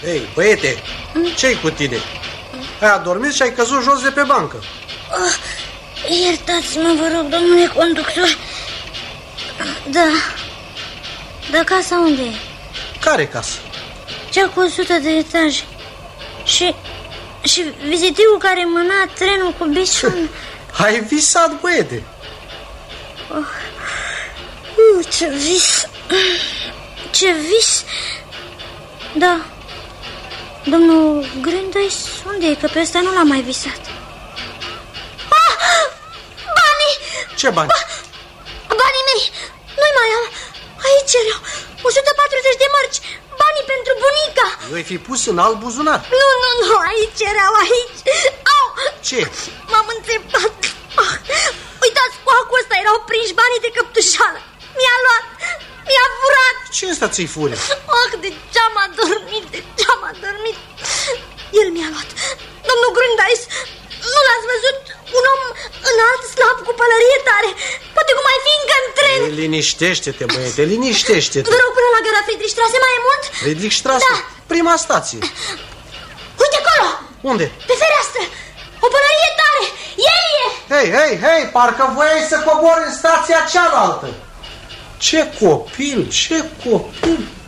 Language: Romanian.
Ei, băiete, ce-i cu tine? Ai adormit și ai căzut jos de pe bancă. Iertați-mă, vă rog, domnule conductor. Da, casa unde e? Care casă? Cea cu 100 de etaje. Și vizitivul care mâna trenul cu biciul. Ai visat, băiete. Ce vis. Ce vis. Da. Domnul Grândois, unde e? Că pe ăsta nu l-am mai visat. Banii! Ce bani? Banii mei! Nu-i mai am. Aici erau 140 de mărci. Banii pentru bunica. I-ai fi pus în alt buzunar. Nu, aici erau, aici. Au! Ce? M-am înțepat. Uitați, cu acul ăsta erau prinși banii de căptușală. Mi-a luat, mi-a furat. Ce ăsta ți-i fure? De ce-am adormit, El mi-a luat. Domnul Grândois, nu l-ați văzut? Un om înalt, slab, cu pălărie tare. Poate cum mai fi încă în tren. Liniștește-te, băiete, liniștește-te. Vă rog, până la gara Friedrichstraße mai e mult? Friedrichstraße? Da. Prima stație. Uite acolo. Unde? Pe fereastră. O pălărie tare. El e. Hei, parcă voiai să cobori în stația cealaltă. Ce copil.